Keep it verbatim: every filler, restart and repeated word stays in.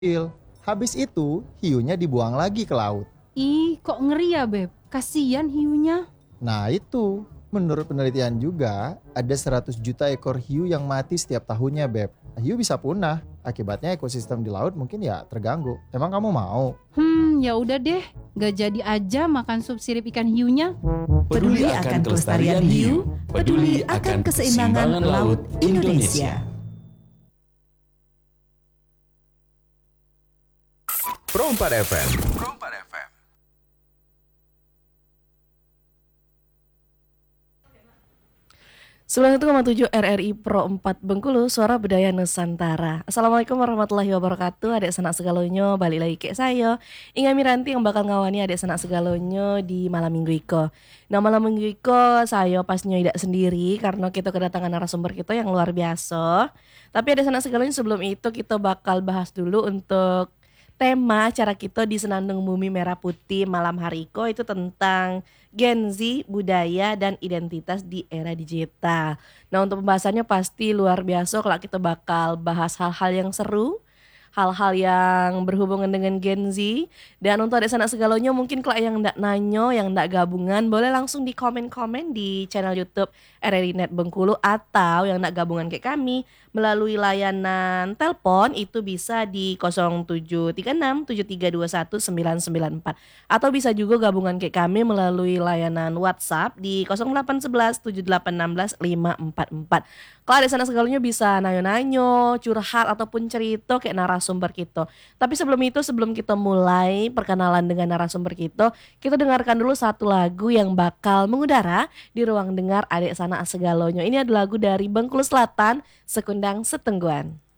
Habis itu, hiunya dibuang lagi ke laut. Ih, kok ngeri ya, Beb? Kasian hiunya. Nah itu, menurut penelitian juga, ada seratus juta ekor hiu yang mati setiap tahunnya, Beb. Hiu bisa punah, akibatnya ekosistem di laut mungkin ya terganggu. Emang kamu mau? Hmm, ya udah deh. Gak jadi aja makan sup sirip ikan hiunya. Peduli akan kelestarian hiu, peduli akan keseimbangan laut Indonesia. Pro empat F M. sembilan puluh satu koma tujuh R R I Pro empat Bengkulu, Suara Budaya Nusantara. Assalamualaikum warahmatullahi wabarakatuh. Adik sanak segalonyo, balik lagi ke saya Inga Miranti yang bakal ngawani adik sanak segalonyo di malam minggu iko. Nah malam minggu iko saya pasnya tidak sendiri karena kita kedatangan narasumber kita yang luar biasa. Tapi adik sanak segalonyo, sebelum itu kita bakal bahas dulu untuk tema acara kita di Senandung Bumi Merah Putih malam hari iko, itu tentang Gen Z, budaya dan identitas di era digital. Nah untuk pembahasannya pasti luar biasa kalau kita bakal bahas hal-hal yang seru, hal-hal yang berhubungan dengan Gen Z. Dan untuk adik sanak segalonyo, mungkin kalau yang ndak nanyo, yang ndak gabungan, boleh langsung di komen-komen di channel YouTube R R I Net Bengkulu, atau yang ndak gabungan kayak kami melalui layanan telepon itu bisa di nol tujuh tiga enam tujuh tiga dua satu sembilan sembilan empat, atau bisa juga gabungan kayak kami melalui layanan WhatsApp di nol delapan satu satu tujuh delapan satu enam lima empat empat. Kalau ada sana segalanya bisa nanyo-nanyo, curhat ataupun cerita kayak narasumber kita. Tapi sebelum itu, sebelum kita mulai perkenalan dengan narasumber kita, kita dengarkan dulu satu lagu yang bakal mengudara di ruang dengar adik sanak segalonyo. Ini adalah lagu dari Bengkulu Selatan, Sekundang Setengguan.